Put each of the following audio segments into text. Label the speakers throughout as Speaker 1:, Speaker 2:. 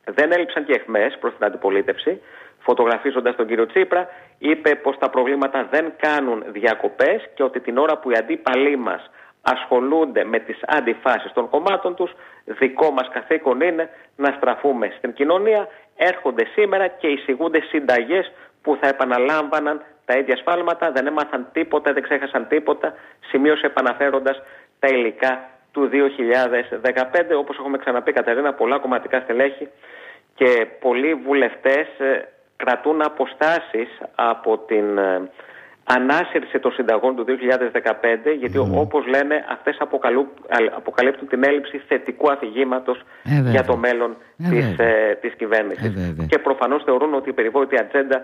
Speaker 1: Δεν έλειψαν και αιχμές προς την αντιπολίτευση. Φωτογραφίζοντας τον κύριο Τσίπρα, είπε πως τα προβλήματα δεν κάνουν διακοπές και ότι την ώρα που οι αντίπαλοι μας ασχολούνται με τις αντιφάσεις των κομμάτων τους, δικό μας καθήκον είναι να στραφούμε στην κοινωνία. Έρχονται σήμερα και εισηγούνται συνταγές που θα επαναλάμβαναν τα ίδια σφάλματα, δεν έμαθαν τίποτα, δεν ξέχασαν τίποτα, σημείωσε επαναφέροντας τα υλικά του 2015. Όπως έχουμε ξαναπεί, Κατερίνα, πολλά κομματικά στελέχη και πολλοί βουλευτές κρατούν αποστάσεις από την ανάσυρση των συνταγών του 2015, γιατί όπως λένε αυτές αποκαλύπτουν την έλλειψη θετικού αφηγήματος για το μέλλον της κυβέρνησης. Και προφανώς θεωρούν ότι η περιβόητη ατζέντα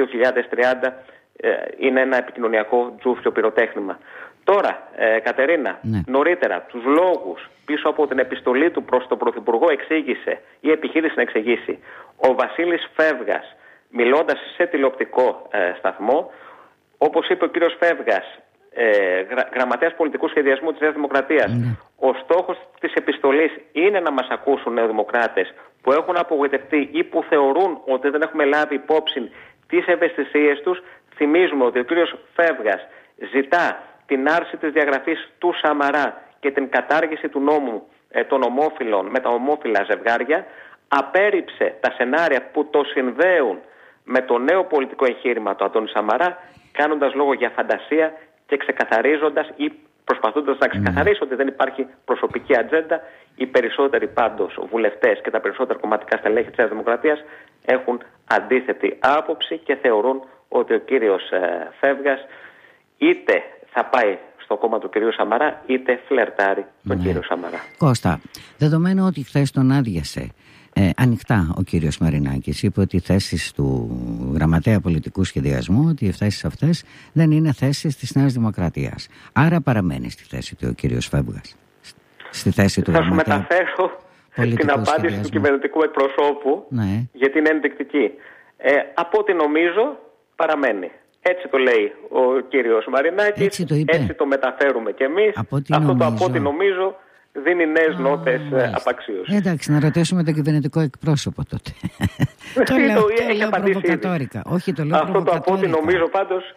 Speaker 1: 2030 είναι ένα επικοινωνιακό τζούφιο πυροτέχνημα. Τώρα, Κατερίνα, νωρίτερα τους λόγους πίσω από την επιστολή του προς τον Πρωθυπουργό εξήγησε ή επιχείρησε να εξηγήσει ο Βασίλης Φεύγας, μιλώντας σε τηλεοπτικό σταθμό. Όπως είπε ο κύριος Φεύγας, γραμματέας πολιτικού σχεδιασμού της Νέας Δημοκρατίας, ο στόχος της επιστολής είναι να μας ακούσουν νεοδημοκράτες που έχουν απογοητευτεί ή που θεωρούν ότι δεν έχουμε λάβει υπόψη τις ευαισθησίες τους. Θυμίζουμε ότι ο κύριος Φεύγας ζητά την άρση της διαγραφής του Σαμαρά και την κατάργηση του νόμου των ομόφυλων με τα ομόφυλα ζευγάρια. Απέρριψε τα σενάρια που το συνδέουν με το νέο πολιτικό εγχείρημα του Αντώνη Σαμαρά, κάνοντας λόγο για φαντασία και ξεκαθαρίζοντας ή προσπαθώντας να ξεκαθαρίσει ότι δεν υπάρχει προσωπική ατζέντα. Οι περισσότεροι πάντως βουλευτές και τα περισσότερα κομματικά στελέχη της Νέας Δημοκρατίας έχουν αντίθετη άποψη και θεωρούν ότι ο κύριος Φεύγας είτε θα πάει στο κόμμα του κυρίου Σαμαρά είτε φλερτάρει τον κύριο Σαμαρά.
Speaker 2: Κώστα, δεδομένου ότι χθες τον άδειασε ανοιχτά ο κύριος Μαρινάκης, είπε ότι οι θέσεις του γραμματέα πολιτικού σχεδιασμού, ότι οι θέσεις αυτές δεν είναι θέσεις της Νέας Δημοκρατίας. Άρα παραμένει στη θέση του ο κύριος Φεύγας. Στη θέση του γραμματέα.
Speaker 1: Θα σου μεταφέρω την απάντηση του κυβερνητικού εκπροσώπου, γιατί είναι ενδεικτική. Από ό,τι νομίζω παραμένει. Έτσι το λέει ο κύριος Μαρινάκης, έτσι το μεταφέρουμε κι εμείς. Αυτό το από ό,τι νομίζω δίνει νέες νότες απαξίωσης.
Speaker 2: Εντάξει, να ρωτήσουμε τον κυβερνητικό εκπρόσωπο τότε. Το λέω προβοκατόρικα. Όχι, το λέω
Speaker 1: αυτό το από ό,τι νομίζω πάντως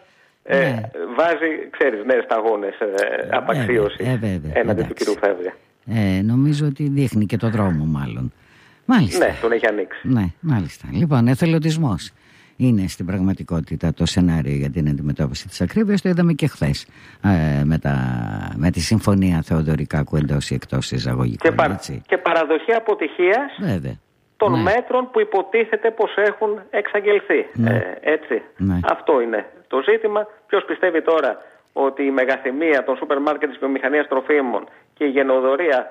Speaker 1: βάζει, ξέρεις, νέες σταγόνες απαξίωση έναντι του κύριου Φεύγα.
Speaker 2: Νομίζω ότι δείχνει και το δρόμο μάλλον. Μάλιστα.
Speaker 1: Ναι, τον έχει ανοίξει.
Speaker 2: Ναι, μάλιστα. Λοιπόν, εθελοντισμός είναι στην πραγματικότητα το σενάριο για την αντιμετώπιση της ακρίβειας. Το είδαμε και χθες με τη συμφωνία Θεοδωρικάκου εντός ή εκτός εισαγωγικών.
Speaker 1: Και παραδοχή αποτυχίας των μέτρων που υποτίθεται πως έχουν εξαγγελθεί. Έτσι. Αυτό είναι το ζήτημα. Ποιος πιστεύει τώρα ότι η μεγαθυμία των σούπερ μάρκετ της βιομηχανίας τροφίμων και η γενοδορία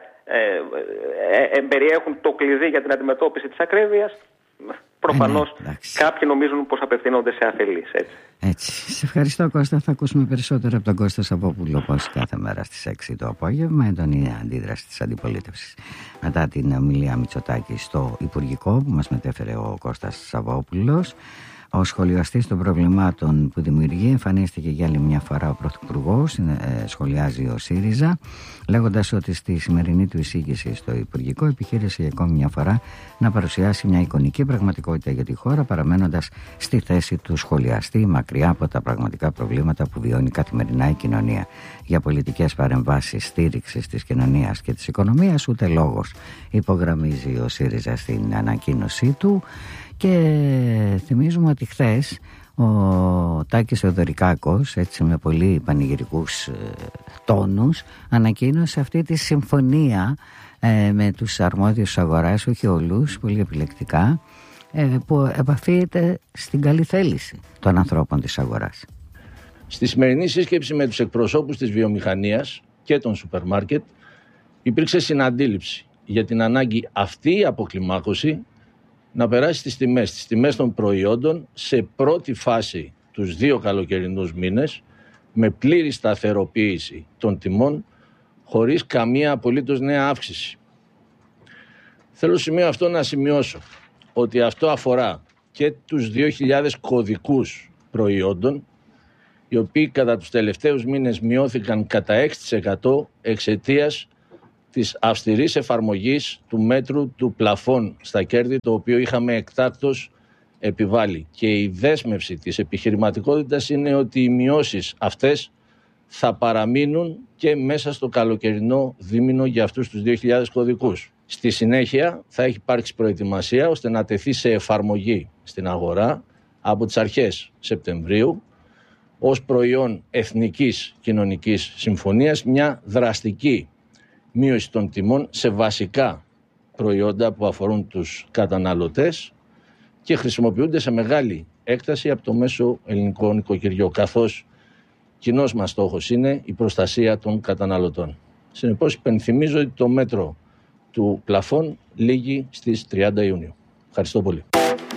Speaker 1: περιέχουν το κλειδί για την αντιμετώπιση της ακρίβειας? Προφανώς κάποιοι νομίζουν πως απευθύνονται σε αφελείς.
Speaker 2: Έτσι. Σε ευχαριστώ, Κώστα. Θα ακούσουμε περισσότερο από τον Κώστα Σαββόπουλο, όπως κάθε μέρα στις 6 το απόγευμα, έντονη αντίδραση της αντιπολίτευσης μετά την ομιλία Μητσοτάκη στο Υπουργικό που μας μετέφερε ο Κώστας Σαββόπουλος. Ο σχολιαστής των προβλημάτων που δημιουργεί εμφανίστηκε για άλλη μια φορά ο Πρωθυπουργός, σχολιάζει ο ΣΥΡΙΖΑ, λέγοντας ότι στη σημερινή του εισήγηση στο Υπουργικό επιχείρησε για ακόμη μια φορά να παρουσιάσει μια εικονική πραγματικότητα για τη χώρα, παραμένοντας στη θέση του σχολιαστή, μακριά από τα πραγματικά προβλήματα που βιώνει καθημερινά η κοινωνία. Για πολιτικές παρεμβάσεις στήριξης της κοινωνίας και της οικονομίας ούτε λόγος, υπογραμμίζει ο ΣΥΡΙΖΑ στην ανακοίνωσή του. Και θυμίζουμε ότι χθες ο Τάκης Θεοδωρικάκος, έτσι με πολύ πανηγυρικούς τόνους, ανακοίνωσε αυτή τη συμφωνία με τους αρμόδιους αγοράς, όχι όλους, πολύ επιλεκτικά, που επαφίεται στην καλή θέληση των ανθρώπων της αγοράς.
Speaker 3: Στη σημερινή σύσκεψη με τους εκπροσώπους της βιομηχανίας και των σούπερ μάρκετ υπήρξε συναντήληψη για την ανάγκη αυτή η αποκλιμάκωση να περάσει στις τιμές των προϊόντων σε πρώτη φάση τους 2 καλοκαιρινούς μήνες με πλήρη σταθεροποίηση των τιμών χωρίς καμία απολύτως νέα αύξηση. Θέλω σημείο αυτό να σημειώσω ότι αυτό αφορά και τους 2.000 κωδικούς προϊόντων οι οποίοι κατά τους τελευταίους μήνες μειώθηκαν κατά 6% εξαιτίας της αυστηρής εφαρμογής του μέτρου του πλαφών στα κέρδη, το οποίο είχαμε εκτάκτως επιβάλει. Και η δέσμευση της επιχειρηματικότητας είναι ότι οι μειώσεις αυτές θα παραμείνουν και μέσα στο καλοκαιρινό δίμηνο για αυτούς τους 2.000 κωδικούς. Στη συνέχεια θα έχει υπάρξει προετοιμασία ώστε να τεθεί σε εφαρμογή στην αγορά από τις αρχές Σεπτεμβρίου ως προϊόν εθνικής κοινωνικής συμφωνίας μια δραστική μείωση των τιμών σε βασικά προϊόντα που αφορούν τους καταναλωτές και χρησιμοποιούνται σε μεγάλη έκταση από το μέσο ελληνικό νοικοκυριό, καθώς κοινός μας στόχος είναι η προστασία των καταναλωτών. Συνεπώς, υπενθυμίζω ότι το μέτρο του πλαφών λήγει στις 30 Ιουνίου. Ευχαριστώ πολύ.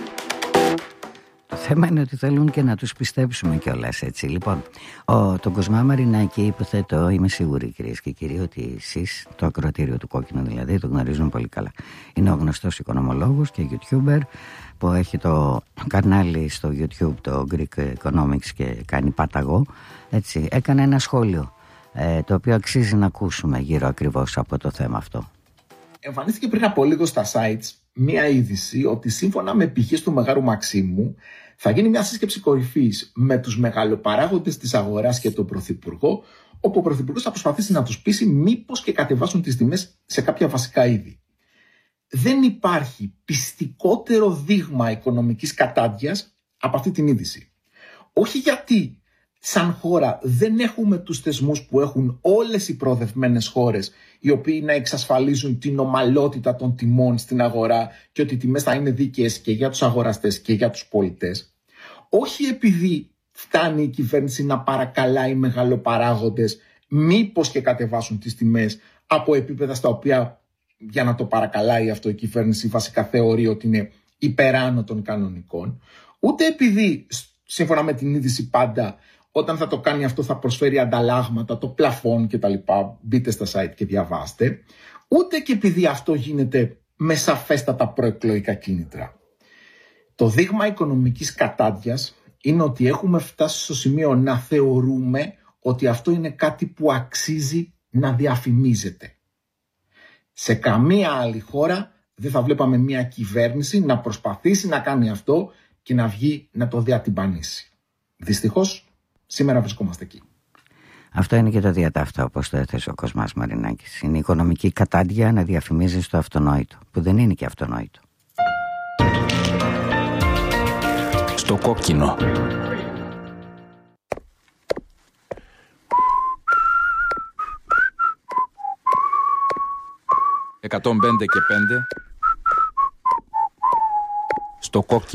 Speaker 2: Το θέμα είναι ότι θέλουν και να τους πιστέψουμε κιόλας, έτσι. Λοιπόν, τον Κοσμά Μαρινάκη, υποθέτω, είμαι σίγουρη, κυρίες και κύριοι, ότι εσείς, το ακροατήριο του Κόκκινου δηλαδή, το γνωρίζουν πολύ καλά. Είναι ο γνωστός οικονομολόγος και YouTuber που έχει το κανάλι στο YouTube, το Greek Economics, και κάνει πάταγο. Έτσι, έκανε ένα σχόλιο, το οποίο αξίζει να ακούσουμε γύρω ακριβώς από το θέμα αυτό.
Speaker 4: Εμφανίστηκε πριν από λίγο στα sites μία είδηση ότι σύμφωνα με πηγές του Μεγάρου Μαξίμου θα γίνει μια σύσκεψη κορυφής με τους μεγαλοπαράγοντες της αγοράς και τον Πρωθυπουργό, όπου ο Πρωθυπουργός θα προσπαθήσει να τους πείσει μήπως και κατεβάσουν τις τιμές σε κάποια βασικά είδη. Δεν υπάρχει πιστικότερο δείγμα οικονομικής κατάντιας από αυτή την είδηση. Όχι γιατί σαν χώρα δεν έχουμε τους θεσμούς που έχουν όλες οι προοδευμένες χώρες, οι οποίοι να εξασφαλίζουν την ομαλότητα των τιμών στην αγορά και ότι οι τιμές θα είναι δίκαιες και για τους αγοραστές και για τους πολιτές. Όχι επειδή φτάνει η κυβέρνηση να παρακαλάει μεγαλοπαράγοντες μήπως και κατεβάσουν τις τιμές από επίπεδα στα οποία, για να το παρακαλάει αυτό, η κυβέρνηση βασικά θεωρεί ότι είναι υπεράνω των κανονικών, ούτε επειδή σύμφωνα με την είδηση πάντα όταν θα το κάνει αυτό θα προσφέρει ανταλλάγματα, το πλαφόν κτλ. Μπείτε στα site και διαβάστε. Ούτε και επειδή αυτό γίνεται με σαφέστατα προεκλογικά κίνητρα. Το δείγμα οικονομικής κατάντιας είναι ότι έχουμε φτάσει στο σημείο να θεωρούμε ότι αυτό είναι κάτι που αξίζει να διαφημίζεται. Σε καμία άλλη χώρα δεν θα βλέπαμε μια κυβέρνηση να προσπαθήσει να κάνει αυτό και να βγει να το διατυμπανίσει. Δυστυχώς, σήμερα βρισκόμαστε εκεί.
Speaker 2: Αυτό είναι και το διατάφτα, όπως το έθεσε ο Κοσμάς Μαρινάκης. Είναι η οικονομική κατάντια να διαφημίζει το αυτονόητο, που δεν είναι και αυτονόητο.
Speaker 5: Στο κόκκινο. «105 και 5» στο κόκκινο.